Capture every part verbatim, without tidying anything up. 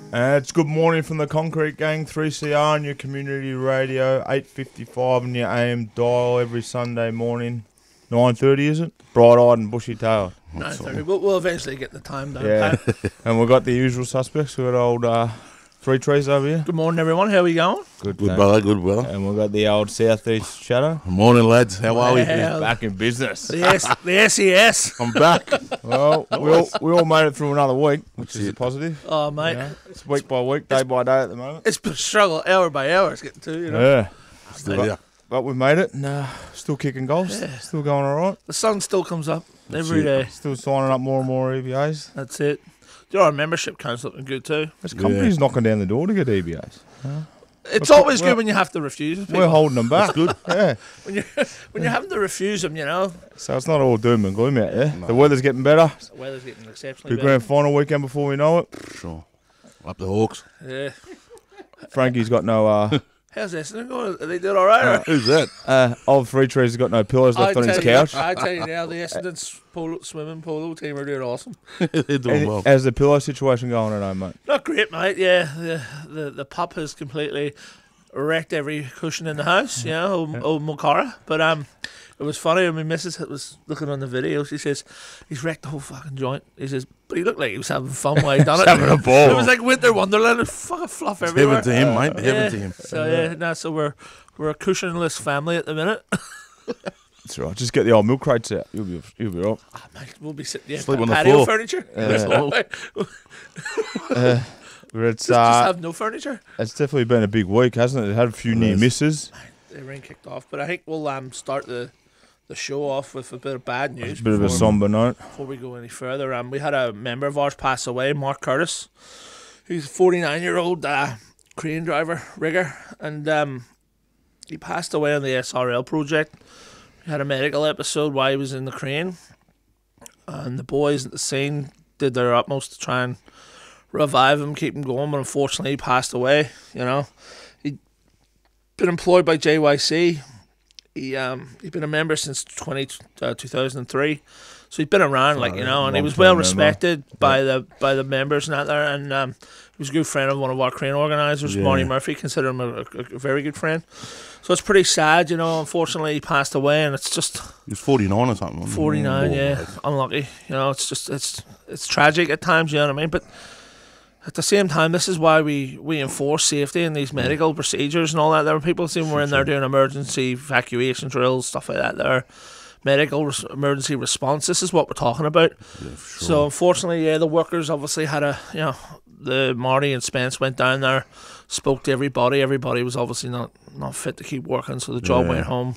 Uh, it's good morning from the Concrete Gang, three C R on your community radio, eight fifty-five on your A M dial every Sunday morning. nine thirty, is it? Bright-eyed and bushy-tailed. nine thirty. We'll, we'll eventually get the time down. Yeah. And we've got the usual suspects. We've got old uh, Three Trees over here. Good morning, everyone. How are we going? Good, Good thanks. brother, good brother. And we've got the old Southeast Shadow. Morning, lads. How are we? Well, Back in business. The, S- the S E S. I'm back. Well, we all, we all made it through another week, which is a positive. Oh, mate. You know, it's week by week, day by day at the moment. It's been a struggle hour by hour. It's getting to, you know. Yeah. Still here. But we've made it, and uh, still kicking goals, Yeah. still going all right. The sun still comes up That's every it. day. Still signing up more and more E B As. That's it. You know, our membership count's looking good, too. There's companies knocking down the door to get E B As. It's We're- always we're- good when you have to refuse people. We're holding them back. Good. Yeah. When you're, when you're having to refuse them, you know. So it's not all doom and gloom out there. The weather's getting better. The weather's getting exceptionally Big better. grand final weekend before we know it. Sure. Up the Hawks. Yeah. Frankie's got no. Uh, How's Essendon going? Are they doing all right? Who's that? uh, old Three Trees has got no pillows left I on his tell couch. You, I tell you now, the Essendon polo, swimming polo team are doing awesome. They're doing Any- well. How's the pillow situation going at home, mate? Not great, mate. Yeah, the the, the pup has completely wrecked every cushion in the house. You know, old, old Mokara. But um, it was funny when my missus was looking on the video. She says he's wrecked the whole fucking joint. He says, but he looked like he was having fun while he done it. having a ball. It was like winter wonderland. There's fucking fluff everywhere. Heaven to him, mate. Yeah. Heaven to him. So yeah, no, so we're we're a cushionless family at the minute. That's right. Just get the old milk crates out. You'll be, you'll be right. Oh, mate, we'll be sitting yeah, Sleep on the patio floor. furniture. Uh, uh, but it's Just, just uh, have no furniture. it's definitely been a big week, hasn't it? It had a few near Yes. misses. The rain kicked off, but I think we'll um start the the show off with a bit of bad news. A bit of a before- somber note. Before we go any further, um, we had a member of ours pass away, Mark Curtis. He's a forty-nine-year-old uh, crane driver, rigger, and um, he passed away on the S R L project. He had a medical episode while he was in the crane, and the boys at the scene did their utmost to try and revive him, keep him going, but unfortunately he passed away. You know, he'd been employed by J Y C. He um he'd been a member since twenty, uh, two thousand three, so he'd been around, like, you know, and he was long-term well member. respected by the by the members and that there, and um, he was a good friend of one of our crane organisers, Yeah. Marty Murphy, consider him a, a, a very good friend. So it's pretty sad, you know. Unfortunately, he passed away, and it's just He was forty-nine or something. wasn't he? forty-nine. Oh, Yeah, mate. unlucky. You know, it's just it's it's tragic at times. You know what I mean? But at the same time, this is why we, we enforce safety in these medical procedures and all that. There were people seeing we're in there doing emergency evacuation drills, stuff like that. There, medical res- emergency response. This is what we're talking about. Yeah, for sure. So unfortunately, yeah, the workers obviously had a, you know, the Marty and Spence went down there, spoke to everybody. Everybody was obviously not, not fit to keep working, so the job Yeah. went home.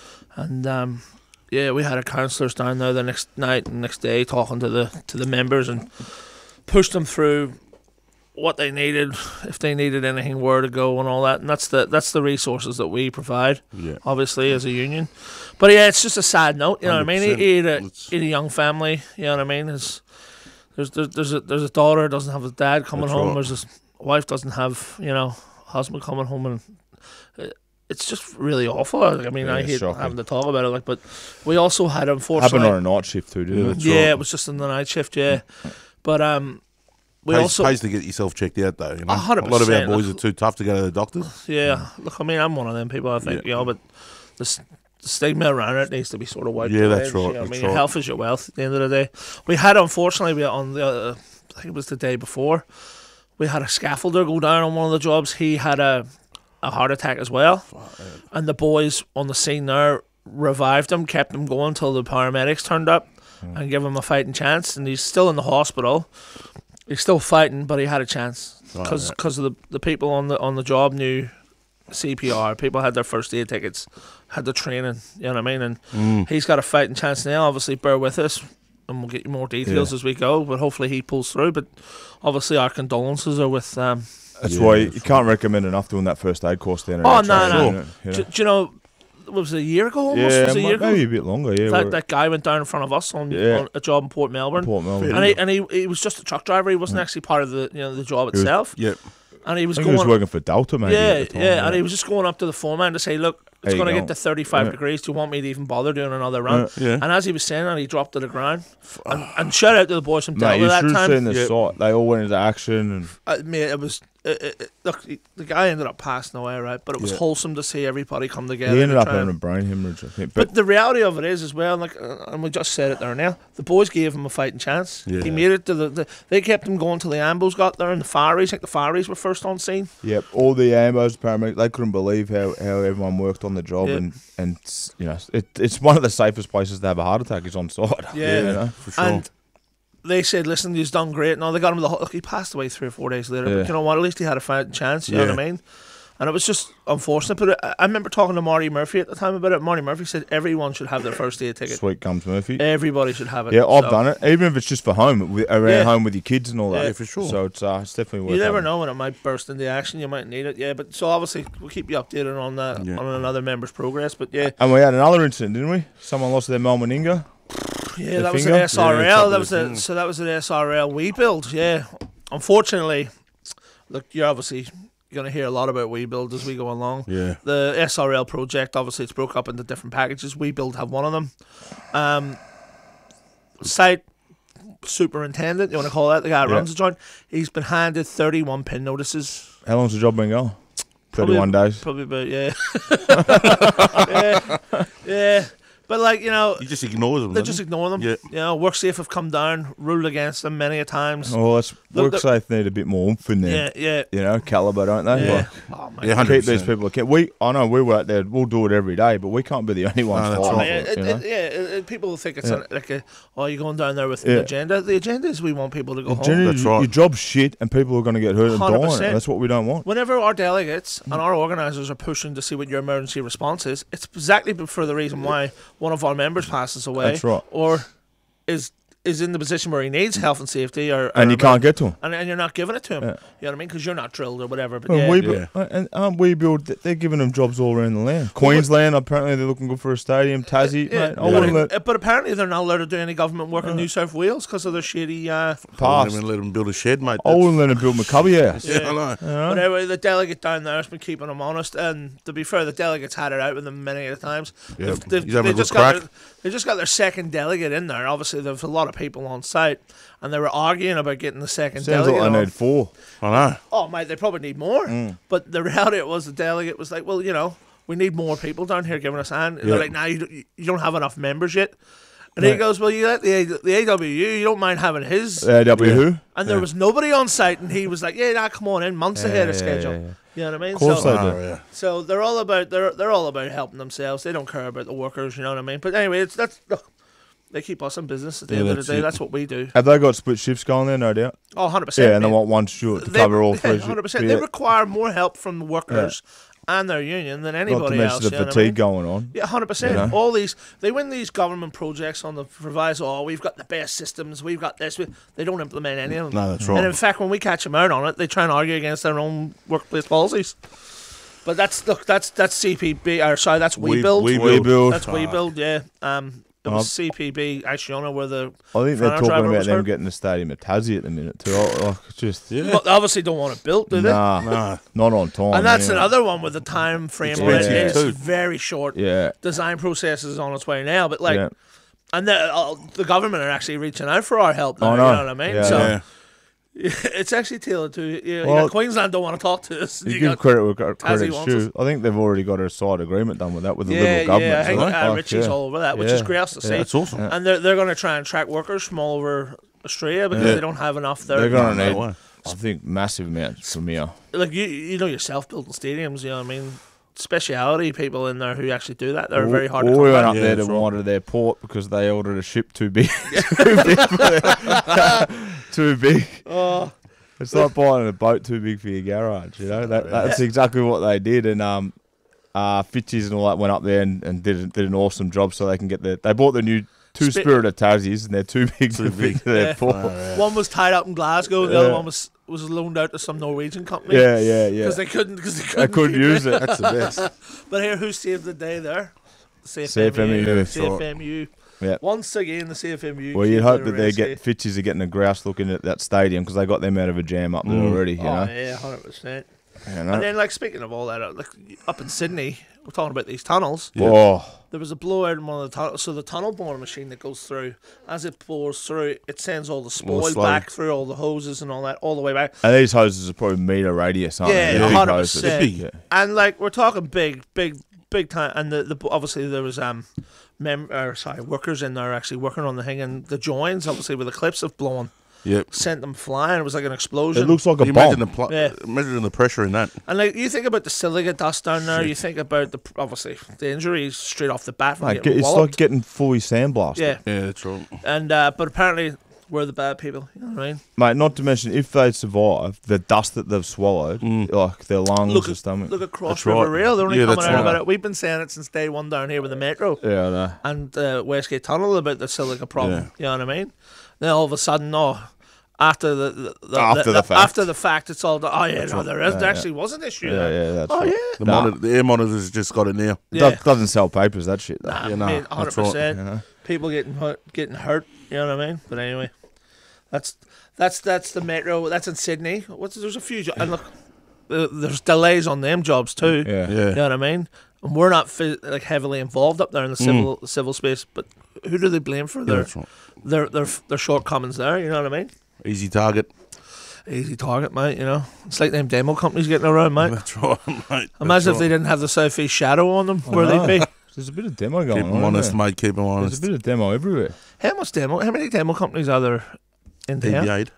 And um, yeah, we had our counsellors down there the next night and next day talking to the to the members and pushed them through what they needed, if they needed anything, where to go and all that. And that's the that's the resources that we provide, Yeah. obviously, as a union. But yeah, it's just a sad note, you know what I mean? He, he, had a, It's- he had a young family, you know what I mean? His, there's, there's, there's, a, there's a daughter doesn't have a dad coming That's home. right. There's a wife doesn't have, you know, husband coming home. And uh, it's just really awful. I mean, Yeah, I it's hate shocking. having to talk about it, like, but we also had, unfortunately... Happened on a night shift too, didn't Yeah, it? that's yeah, right. it was just in the night shift, yeah. But um, we pays, also... pays to get yourself checked out, though. You know? A hundred A lot of our percent. boys are too tough to go to the doctors. Yeah, look, I mean, I'm one of them people, I think, Yeah. you know, but the, s- the stigma around it needs to be sort of wiped Yeah, away. that's and shit, right, you know what I that's mean, your right. health is your wealth at the end of the day. We had, unfortunately, we on the, uh, I think it was the day before, we had a scaffolder go down on one of the jobs. He had a, a heart attack as well. And the boys on the scene there revived him, kept him going until the paramedics turned up and gave him a fighting chance. And he's still in the hospital. He's still fighting, but he had a chance because Right, of the the people on the on the job knew C P R. People had their first aid tickets, had the training. You know what I mean? And Mm. he's got a fighting chance now. Obviously, bear with us, and we'll get you more details Yeah. as we go. But hopefully, he pulls through. But obviously, our condolences are with. Um, That's Yeah, why you that's can't recommend enough doing that first aid course down. Oh, at no, our no. training, you know. do, do you know? What was it, a year ago? Almost Yeah, was it a ma- year ago. maybe a bit longer. Yeah, that, we're that guy went down in front of us on, Yeah. on a job in Port Melbourne. Port Melbourne. And he and he, he was just a truck driver. He wasn't actually part of the you know the job was- itself. Yep. And he was I think going. he was working for Delta, maybe. yeah, at the time, yeah, and he was just going up to the foreman to say, "Look, it's you going to go. get to thirty-five Yeah. degrees. Do you want me to even bother doing another run? Uh, yeah. And as he was saying that, he dropped to the ground. And, and shout out to the boys from Mate, Delta you that should have time. seen the Yeah. sight. They all went into action and Uh, mate, it was it, it, it- look. he- The guy ended up passing away, right? But it was Yeah. wholesome to see everybody come together. he ended to up try having a and- brain hemorrhage, I think. But, But the reality of it is, as well, like, uh, and we just said it there now. The boys gave him a fighting chance. Yeah. He made it to the, the. They kept him going till the Ambos got there, and the Faries. I think the Faries were first on scene. yep, all the ambos, paramedics, they couldn't believe how, how everyone worked on the job, Yeah. and and you know, it, it's one of the safest places to have a heart attack is on site. Yeah. you know? For sure. And they said, "Listen, he's done great." No, they got him the. Look, he passed away three or four days later. Yeah. But you know what? At least he had a fighting chance. You know Yeah. what I mean? And it was just unfortunate. But I, I remember talking to Marty Murphy at the time about it. Marty Murphy said everyone should have their first aid ticket. Sweet comes Murphy. Everybody should have it. Yeah, I've So, done it, even if it's just for home, with, around Yeah. home with your kids and all that. Yeah, for sure. So it's uh, it's definitely worth. You never having. know when it might burst into action. You might need it. Yeah, but so obviously we'll keep you updated on that Yeah. on another member's progress. But yeah, And we had another incident, didn't we? Someone lost their Malmeninga. yeah, The that was finger? an S R Yeah, a L. couple that of was a things. so that was an S R L we build. Yeah, unfortunately, look, you're obviously going to hear a lot about we build as we go along. Yeah. The S R L project, obviously, it's broke up into different packages. We build have one of them. Um, site superintendent, you want to call that the guy who Yeah. runs the joint? He's been handed thirty-one pin notices. How long's the job been going? Probably- Thirty-one days. Probably about yeah, yeah, yeah. But like you know, He just ignores them. they doesn't just he? ignore them. Yeah. You know, WorkSafe have come down, ruled against them many a times. Oh, that's Look, WorkSafe need a bit more oomph in there. yeah, yeah, You know, calibre, don't they? yeah. Like, Oh my Yeah, God. hundred keep these percent. people. Keep, we, I know we were out there. We'll do it every day, but we can't be the only ones No, that's fighting right. for Yeah, it, it, you know? it, yeah it, it- people think it's Yeah. an, like a, oh, you're going down there with Yeah. an agenda. The agenda is we want people to go home. Generally, That's your- right. Your job's shit, and people are going to get hurt and die. one hundred on it. percent. That's what we don't want. Whenever our delegates and our organisers are pushing to see what your emergency response is, it's exactly for the reason why one of our members passes away, That's right. or is is in the position where he needs health and safety, or, And or you can't get to them. and, and you're not giving it to him. Yeah. You know what I mean? Because you're not drilled or whatever. But Well, yeah, we yeah. bu- and aren't we build? They're giving them jobs all around the land. Queensland, apparently, they're looking good for a stadium. Tassie, yeah. mate, I But, wouldn't let uh, but apparently they're not allowed to do any government work in New South Wales because of their shady. Uh, I wouldn't pass. even let him build a shed, mate. I wouldn't let them build McCubby house. Yeah, Yeah. I know. You know? But anyway, the delegate down there has been keeping them honest, and to be fair, the delegates had it out with them many a times. Yeah, They've, they've, he's having they a good just got crack. their, they just got their second delegate in there. Obviously, there was a lot of people on site, and they were arguing about getting the second Sounds delegate. like I on. need four. I know. Oh, mate, they probably need more. Mm. But the reality was the delegate was like, well, you know, we need more people down here giving us a hand. And Yeah. they're like, nah, you don't, you don't have enough members yet. And he Right. goes, well, you let the A- the A W U, you don't mind having his. A W Yeah. who? And there was nobody on site, and he was like, yeah, nah, come on in, months ahead of Yeah, schedule. yeah, yeah. You know what I mean? Of course so, they do. Oh, yeah. so they're all about they're they're all about helping themselves. They don't care about the workers. You know what I mean? But anyway, it's that's look, they keep us in business at the Yeah, end of that's the day. it. That's what we do. Have they got split shifts going there? No doubt. Oh, one hundred percent. Yeah, and they want one steward to cover all three. one hundred percent. They require more help from the workers and their union than Not to anybody mention else. the you know what I fatigue mean? going on. Yeah, one hundred percent. You know? All these, they win these government projects on the proviso, oh, we've got the best systems, we've got this. we-" They don't implement any of them. No, that's And in right. fact, when we catch them out on it, they try and argue against their own workplace policies. But that's, look, that's that's C P B, or sorry, that's We, We- Build. We We build. That's We Fuck. Build, yeah. Um, it Oh. was C P B, Ashiona, where the. I think they're Front talking driver about was them hurt. getting the stadium at Tassie at the minute too. Oh, oh, it's just Yeah. Well, they obviously don't want it built, do they? nah, Nah. not on time. And that's anyway. another one with the time frame on it. Expensive It's too. very short. Yeah, Design process is on its way now, but like, yeah. and the, uh, the government are actually reaching out for our help now. Oh, You no. know what I mean? Yeah, so Yeah. it's actually tailored to you. you Well, got Queensland don't want to talk to us. You, You give got- credit where credit's wants us. due. I think they've already got a side agreement done with that with the yeah, Liberal government. yeah. I think so uh, like, Richie's yeah. all over that, which Yeah. is great to see. Yeah. That's awesome. Yeah. And they're they're going to try and track workers from all over Australia because Yeah. they don't have enough there. They're going No to need, way. I think, massive amounts from here. Like you, you know yourself, building stadiums. You know what I mean? Speciality people in there who actually do that. They're very hard to All come we went by. up Yeah, there to that's right. water their port because they ordered a ship too big. too big. For their, too big. Oh, It's like buying a boat too big for your garage, you know. That, that's exactly what they did, and um, uh, Fitchies and all that went up there and, and did did an awesome job, so they can get the. They bought the new two Spi- Spirit of Tassies, and they're too big to big. fit their Yeah. port. one was tied up in Glasgow, the other Yeah. one was was loaned out to some Norwegian company. Yeah, yeah, yeah. Because they couldn't, because they They couldn't, couldn't keep use it. That's the best. But here, who saved the day there? The C F M U. C F M U, C F M U. Yeah. Once again, the C F M U. Well, you'd came hope to that the they rescue. get Fitchies are getting a grouse looking at that stadium because they got them out of a jam up there Mm. already, you Oh know. yeah, hundred percent. You know? And then, like, speaking of all that, uh, like up in Sydney, we're talking about these tunnels. Oh, There was a blowout in one of the tunnels. So the tunnel boring machine that goes through, as it bores through, it sends all the spoil slow. back through all the hoses and all that, all the way back. and these hoses are probably meter radius, aren't Yeah, they? They're one big hundred hoses. percent. Big. Yeah. And like we're talking big, big, big time. And the, the obviously there was um, mem or sorry, workers in there actually working on the thing, and the joins obviously with the clips have blown, Yep. sent them flying. It was like an explosion. It looks like a You bomb. imagine the pl- Yeah. imagine the pressure in that. And like you think about the silica dust down there, you think about the obviously the injuries straight off the bat from Like, getting it's walloped. like getting fully sandblasted. Yeah, Yeah, that's right. and uh, but apparently we're the bad people. You know what I mean? Mate, not to mention, if they survive, the dust that they've swallowed, like their lungs Look and at- stomach. Look at Cross That's River right. Rail. They're only Yeah, coming that's out right. about it. We've been saying it since day one down here with the metro yeah, I know. and uh, Westgate Tunnel about the silica problem. Yeah. You know what I mean? Then all of a sudden, no. After the, the, the After the fact. after the fact, it's all the, oh yeah, no, there is Yeah, there yeah. actually was an issue. Yeah, there. yeah, that's Oh right. yeah, The, Nah. monitor, the air monitors just got it now. yeah. That doesn't sell papers, that shit, though. Nah, Yeah, nah, mate, hundred that's right. percent. You know? People getting hurt, getting hurt. You know what I mean? But anyway, that's that's that's the metro. That's in Sydney. What's there's a few jo- and look, uh, there's delays on them jobs too. Yeah. Yeah. You know what I mean? And we're not fi- like heavily involved up there in the civil the civil space. But who do they blame for Yeah, their that's right. their their their shortcomings there? You know what I mean? Easy target. Easy target, mate. You know, it's like them demo companies getting around, mate. That's right, mate. Imagine if That's they right. didn't have the South East shadow on them, where know. they'd be. There's a bit of demo going Keep on. them honest, isn't mate. Keep them there? There's honest. a bit of demo everywhere. How much demo? How many demo companies are there in E B town? eight.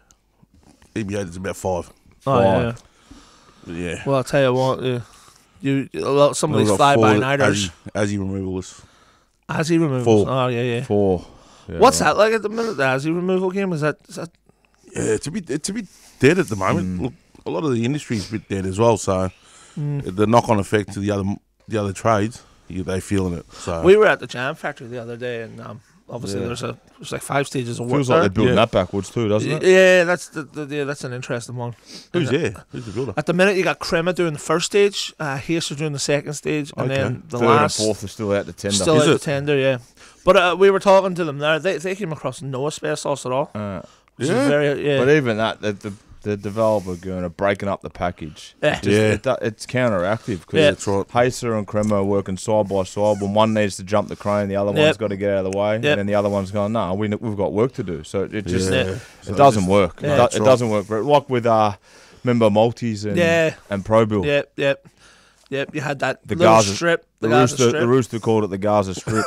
E B eight is about five. Oh yeah. Five. Yeah. Well, I'll tell you what, uh, you a lot some of We've these got fly four by nighters. As he removals. As he removals. Four. Oh yeah, yeah. Four. Yeah, What's right. that like at the minute? The Azzy removal game is that? Is that Yeah, it's a bit it's a bit dead at the moment. Mm. Look, a lot of the industry's a bit dead as well. So mm. the knock-on effect to the other the other trades, you, they feeling it. So We were at the Jam Factory the other day, and um, obviously Yeah. there's a there's like five stages of work Feels like they're there. building Yeah. that backwards too, doesn't it? Yeah, that's the, the yeah, that's an interesting one. who's And, uh, there? Who's the builder? At the minute, you got Crema doing the first stage, uh, Haster doing the second stage, and Okay. then the Third last and fourth are still out the tender. still Is out the it? tender. Yeah, but uh, we were talking to them there. They they came across no asbestos at all. Uh, Which Yeah. is very yeah. But even that, the, the, the developer going to breaking up the package. Yeah. Just, Yeah. it, do- it's counteractive because Yeah. That's right. Hacer and Cremo are working side by side. When one needs to jump the crane, the other Yep. one's got to get out of the way, Yep. and then the other one's going, "No, we, we've got work to do." So it just Yeah. it, So doesn't just- work. Yeah. It, do- That's it right. doesn't work. But like with uh, remember Maltese and Yeah. and Probil. Yep, yep, yep. You had that The little Gaza- strip. The, The Gaza rooster, strip. the rooster called it the Gaza Strip.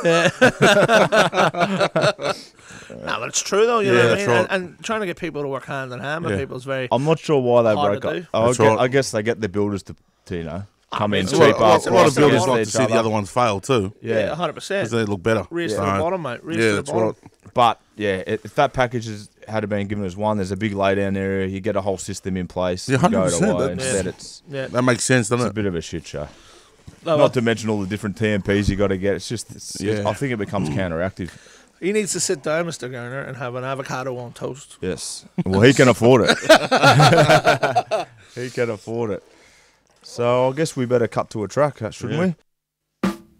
No, but it's true though. You Yeah, know what I that's mean? right. And, and trying to get people to work hand in hand with Yeah. people is very. I'm not sure why they Hard broke to up. do. I, That's get, right. I guess they get the builders to, to you know come in it's A a lot, cheap of- a lot, it's a lot of a builders lot like against to see each the other. other ones fail too. Yeah, Yeah, one hundred percent. Because they look better. Race to So, the bottom, mate. Race yeah, to the that's bottom. right. but yeah, it, if that package is, had been given as one, there's a big laydown area. You get a whole system in place. Yeah, you go one hundred to percent, way. that's- Instead, Yeah. it's Yeah. That makes sense, it's doesn't a it? bit of a shit show. Oh, well, Not to mention all the different T M Ps you got to get. It's just, it's, it's- Yeah. I think it becomes counteractive. he needs to sit down, Mister Garner, and have an avocado on toast. Yes. Well, he can afford it. He can afford it. So I guess we better cut to a track, shouldn't Yeah. we?